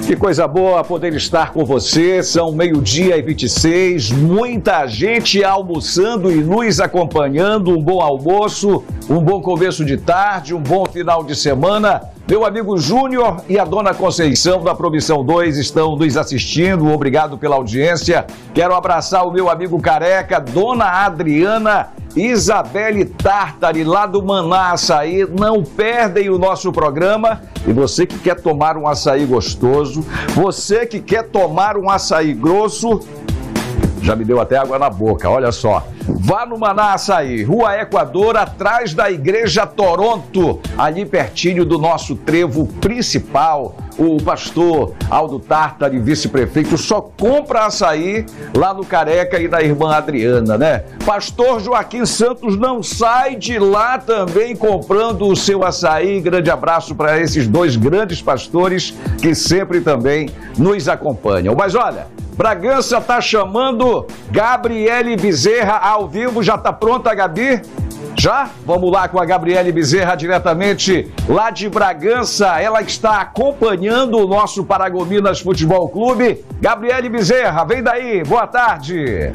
Que coisa boa poder estar com você, são 12h26, muita gente almoçando e nos acompanhando, um bom almoço, um bom começo de tarde, um bom final de semana. Meu amigo Júnior e a dona Conceição da Promissão 2 estão nos assistindo, obrigado pela audiência. Quero abraçar o meu amigo careca, dona Adriana, Isabelle Tartari, lá do Maná Açaí, não perdem o nosso programa. E você que quer tomar um açaí gostoso, você que quer tomar um açaí grosso, já me deu até água na boca, olha só. Vá no Maná Açaí, Rua Equador, atrás da Igreja Toronto, ali pertinho do nosso trevo principal. O pastor Aldo Tartari, vice-prefeito, só compra açaí lá no Careca e na irmã Adriana, né? Pastor Joaquim Santos não sai de lá também comprando o seu açaí. Grande abraço para esses dois grandes pastores que sempre também nos acompanham. Mas olha, Bragança tá chamando Gabriele Bezerra ao vivo. Já tá pronta, Gabi? Já? Vamos lá com a Gabriele Bezerra diretamente lá de Bragança. Ela está acompanhando o nosso Paragominas Futebol Clube. Gabriele Bezerra, vem daí. Boa tarde.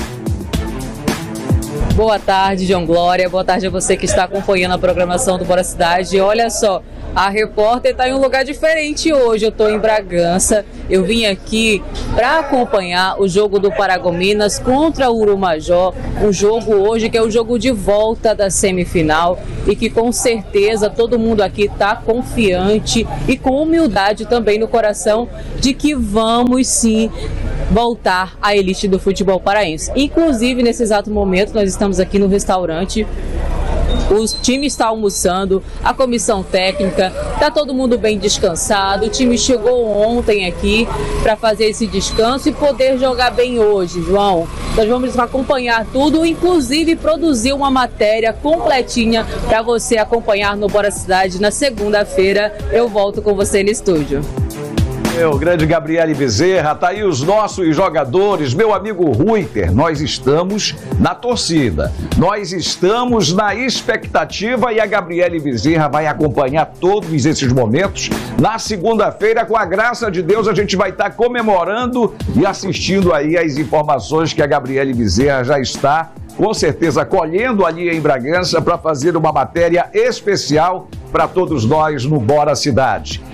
Boa tarde, João Glória. Boa tarde a você que está acompanhando a programação do Bora Cidade. Olha só, a repórter está em um lugar diferente hoje. Eu estou em Bragança. Eu vim aqui para acompanhar o jogo do Paragominas contra o Urumajó. Um jogo hoje que é o jogo de volta da semifinal e que com certeza todo mundo aqui está confiante e com humildade também no coração de que vamos sim voltar à elite do futebol paraense. Inclusive, nesse exato momento, nós estamos aqui no restaurante. O time está almoçando, a comissão técnica, está todo mundo bem descansado. O time chegou ontem aqui para fazer esse descanso e poder jogar bem hoje, João. Nós vamos acompanhar tudo, inclusive produzir uma matéria completinha para você acompanhar no Bora Cidade na segunda-feira. Eu volto com você no estúdio. Meu grande Gabriele Bezerra, tá aí os nossos jogadores, meu amigo Ruiter, nós estamos na torcida, nós estamos na expectativa e a Gabriele Bezerra vai acompanhar todos esses momentos. Na segunda-feira, com a graça de Deus, a gente vai estar comemorando e assistindo aí as informações que a Gabriele Bezerra já está, com certeza, colhendo ali em Bragança para fazer uma matéria especial para todos nós no Bora Cidade.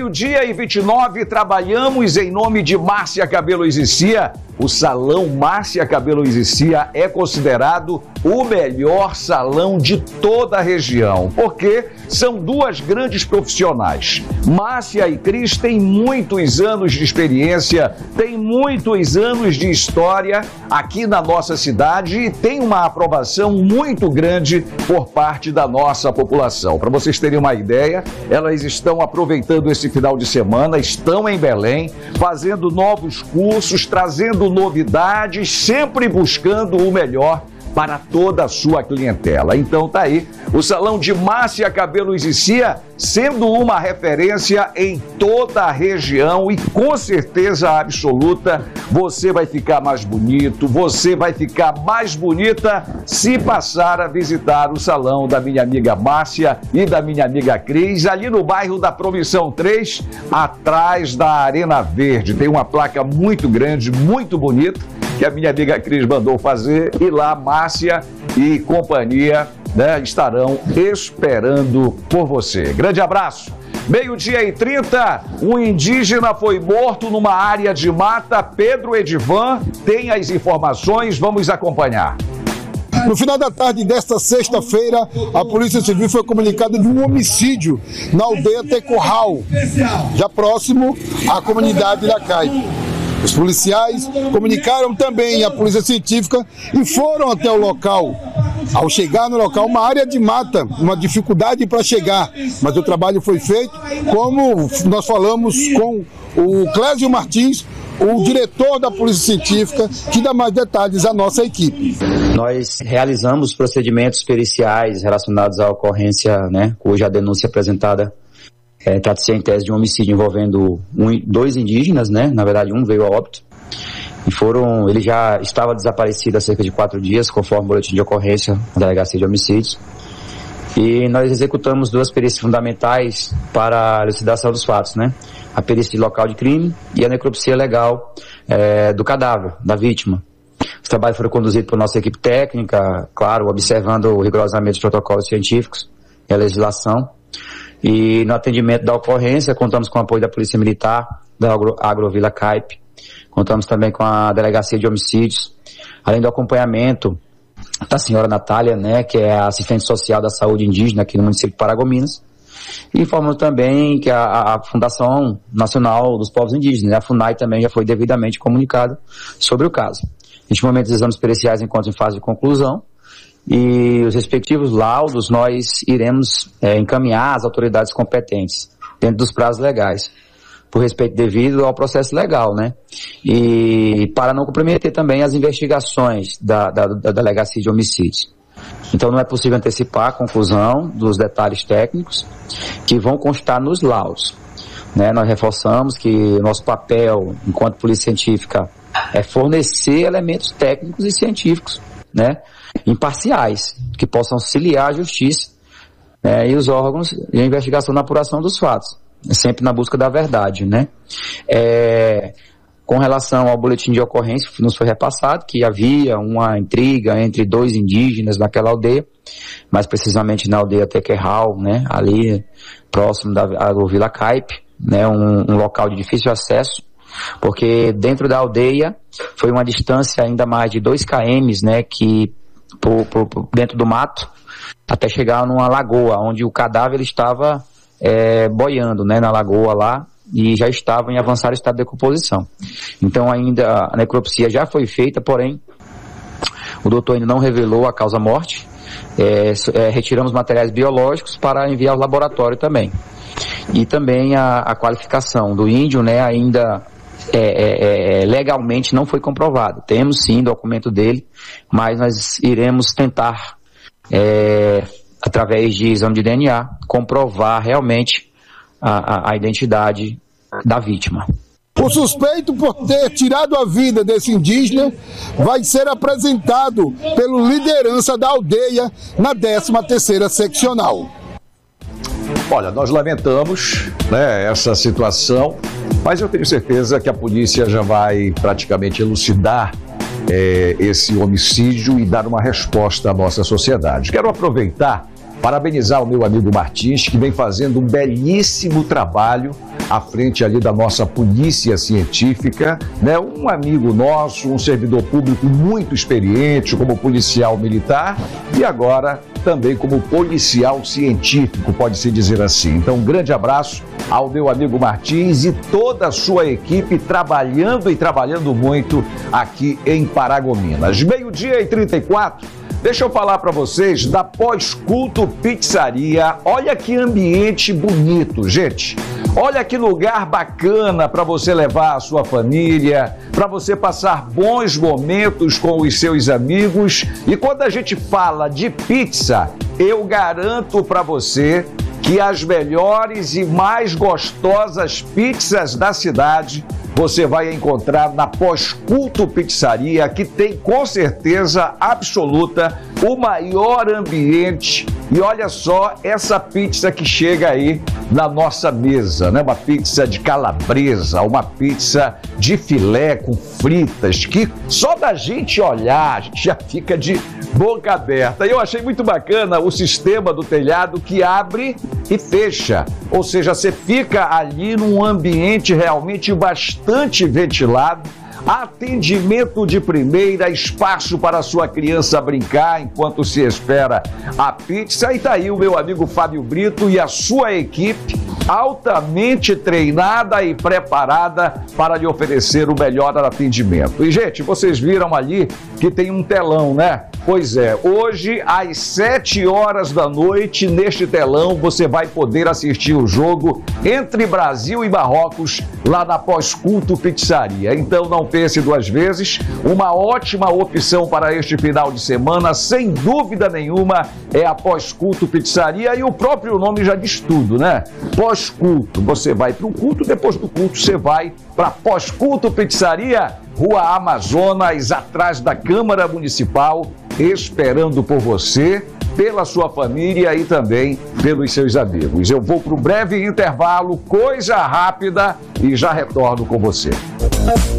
12h29, trabalhamos em nome de Márcia Cabelos e Cia. O salão Márcia Cabelos e Cia é considerado o melhor salão de toda a região, porque são duas grandes profissionais. Márcia e Cris têm muitos anos de experiência, têm muitos anos de história aqui na nossa cidade e tem uma aprovação muito grande por parte da nossa população. Para vocês terem uma ideia, elas estão aproveitando esse final de semana, estão em Belém, fazendo novos cursos, trazendo novidades, sempre buscando o melhor para toda a sua clientela. Então tá aí, o salão de Márcia Cabelos e Cia sendo uma referência em toda a região e com certeza absoluta você vai ficar mais bonito, você vai ficar mais bonita se passar a visitar o salão da minha amiga Márcia e da minha amiga Cris, ali no bairro da Promissão 3, atrás da Arena Verde. Tem uma placa muito grande, muito bonita, que a minha amiga Cris mandou fazer e lá Márcia e companhia, né, estarão esperando por você. Grande abraço. 12h30, um indígena foi morto numa área de mata. Pedro Edivan tem as informações, vamos acompanhar. No final da tarde desta sexta-feira, a Polícia Civil foi comunicada de um homicídio na aldeia Tecorral, já próximo à comunidade da Cai. Os policiais comunicaram também à Polícia Científica e foram até o local. Ao chegar no local, uma área de mata, uma dificuldade para chegar, mas o trabalho foi feito, como nós falamos com o Clésio Martins, o diretor da Polícia Científica, que dá mais detalhes à nossa equipe. Nós realizamos procedimentos periciais relacionados à ocorrência, né, cuja denúncia apresentada trata-se em tese de um homicídio envolvendo dois indígenas, né? Na verdade, um veio a óbito. E ele já estava desaparecido há cerca de 4 dias, conforme o boletim de ocorrência da Delegacia de Homicídios. E nós executamos 2 perícias fundamentais para a elucidação dos fatos, né? A perícia de local de crime e a necropsia legal do cadáver, da vítima. Os trabalhos foram conduzidos por nossa equipe técnica, claro, observando rigorosamente os protocolos científicos e a legislação. E no atendimento da ocorrência, contamos com o apoio da Polícia Militar, da Agrovila Caipe, contamos também com a Delegacia de Homicídios, além do acompanhamento da senhora Natália, né, que é a assistente social da saúde indígena aqui no município de Paragominas. E informamos também que a Fundação Nacional dos Povos Indígenas, a FUNAI, também já foi devidamente comunicada sobre o caso. Neste momento, os exames periciais encontram em fase de conclusão e os respectivos laudos nós iremos encaminhar às autoridades competentes, dentro dos prazos legais, por respeito devido ao processo legal, né? E para não comprometer também as investigações da Delegacia de Homicídios. Então não é possível antecipar a conclusão dos detalhes técnicos que vão constar nos laudos, né? Nós reforçamos que nosso papel, enquanto polícia científica, é fornecer elementos técnicos e científicos, né? Imparciais, que possam auxiliar a justiça, né? E os órgãos de investigação na apuração dos fatos, sempre na busca da verdade, né? Com relação ao boletim de ocorrência, nos foi repassado que havia uma intriga entre 2 indígenas naquela aldeia, mais precisamente na aldeia Tequerral, né? Ali próximo da Agrovila Caipe, né? Um local de difícil acesso, porque dentro da aldeia foi uma distância ainda mais de 2 km, né? Que dentro do mato, até chegar numa lagoa, onde o cadáver estava boiando, né, na lagoa lá, e já estava em avançado estado de decomposição. Então ainda a necropsia já foi feita, porém o doutor ainda não revelou a causa-morte. Retiramos materiais biológicos para enviar ao laboratório também. E também a qualificação do índio, né, ainda legalmente não foi comprovado. Temos sim documento dele, mas nós iremos tentar, através de exame de DNA, comprovar realmente a identidade da vítima. O suspeito por ter tirado a vida desse indígena vai ser apresentado pelo liderança da aldeia na 13ª seccional. Olha, nós lamentamos, né, essa situação, mas eu tenho certeza que a polícia já vai praticamente elucidar esse homicídio e dar uma resposta à nossa sociedade. Quero aproveitar, parabenizar o meu amigo Martins, que vem fazendo um belíssimo trabalho à frente ali da nossa polícia científica, né? Um amigo nosso, um servidor público muito experiente como policial militar e agora também como policial científico, pode-se dizer assim. Então, um grande abraço ao meu amigo Martins e toda a sua equipe trabalhando muito aqui em Paragominas. 12h34. Deixa eu falar para vocês da Pós-Culto Pizzaria. Olha que ambiente bonito, gente. Olha que lugar bacana para você levar a sua família, para você passar bons momentos com os seus amigos. E quando a gente fala de pizza, eu garanto para você que as melhores e mais gostosas pizzas da cidade você vai encontrar na Pós-Culto Pizzaria, que tem com certeza absoluta o maior ambiente. E olha só essa pizza que chega aí na nossa mesa, né? Uma pizza de calabresa, uma pizza de filé com fritas, que só da gente olhar a gente já fica de boca aberta. E eu achei muito bacana o sistema do telhado que abre e fecha, ou seja, você fica ali num ambiente realmente bastante ventilado, atendimento de primeira, espaço para a sua criança brincar enquanto se espera a pizza. E tá aí o meu amigo Fábio Brito e a sua equipe altamente treinada e preparada para lhe oferecer o melhor atendimento. E, gente, vocês viram ali que tem um telão, né? Pois é, hoje às 7 horas da noite, neste telão, você vai poder assistir o jogo entre Brasil e Marrocos, lá na Pós-Culto Pizzaria. Então não pense 2 vezes, uma ótima opção para este final de semana, sem dúvida nenhuma, é a Pós-Culto Pizzaria, e o próprio nome já diz tudo, né? Pós-culto, você vai para o culto, depois do culto você vai para Pós-Culto Pizzaria, Rua Amazonas, atrás da Câmara Municipal, esperando por você. pela sua família e também pelos seus amigos. Eu vou para um breve intervalo, coisa rápida, e já retorno com você.